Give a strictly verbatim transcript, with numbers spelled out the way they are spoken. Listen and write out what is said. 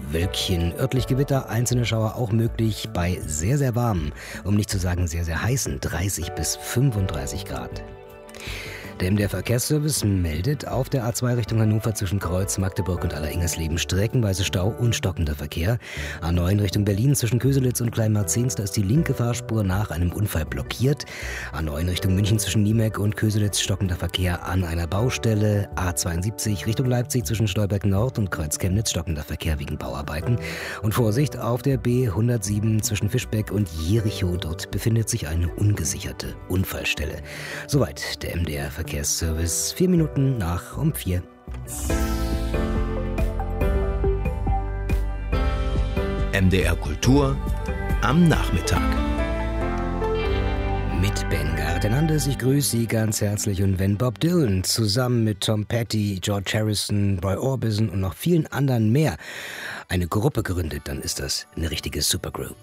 Wölkchen, örtlich Gewitter, einzelne Schauer auch möglich bei sehr, sehr warmen, um nicht zu sagen sehr, sehr heißen dreißig bis fünfunddreißig Grad. Der M D R Verkehrsservice meldet auf der A zwei Richtung Hannover zwischen Kreuz, Magdeburg und Alleringsleben streckenweise Stau und stockender Verkehr. A neun Richtung Berlin zwischen Köselitz und Kleinmarzens, da ist die linke Fahrspur nach einem Unfall blockiert. A neun Richtung München zwischen Niemek und Köselitz stockender Verkehr an einer Baustelle. A zweiundsiebzig Richtung Leipzig zwischen Stolberg Nord und Kreuz Chemnitz stockender Verkehr wegen Bauarbeiten. Und Vorsicht auf der B hundertsieben zwischen Fischbeck und Jericho, dort befindet sich eine ungesicherte Unfallstelle. Soweit der M D R Verkehrsservice. Verkehrsservice, vier Minuten nach um vier. M D R Kultur am Nachmittag. Mit Ben Gartenandes, ich grüße Sie ganz herzlich. Und wenn Bob Dylan zusammen mit Tom Petty, George Harrison, Roy Orbison und noch vielen anderen mehr eine Gruppe gründet, dann ist das eine richtige Supergroup.